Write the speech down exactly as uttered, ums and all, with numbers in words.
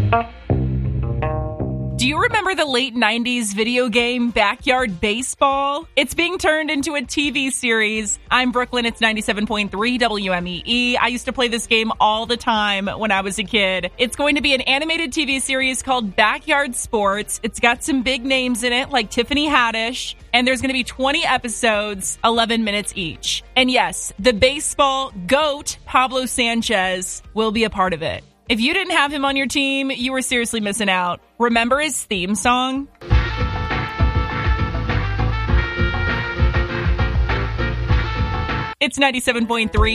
Do you remember the late nineties video game Backyard Baseball? It's being turned into a T V series. I'm Brooklyn. It's ninety-seven point three W M E E. I used to play this game all the time when I was a kid. It's going to be an animated T V series called Backyard Sports. It's got some big names in it like Tiffany Haddish. And there's going to be twenty episodes, eleven minutes each. And yes, the baseball GOAT, Pablo Sanchez, will be a part of it. If you didn't have him on your team, you were seriously missing out. Remember his theme song? It's ninety-seven point three